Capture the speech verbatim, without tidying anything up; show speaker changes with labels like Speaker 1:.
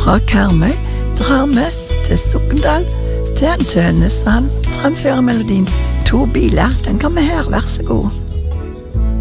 Speaker 1: fra Karmøy drar vi til Sokndal, til en Tønnes, han fremfører melodien To biler. Den kan vi her, vær så god.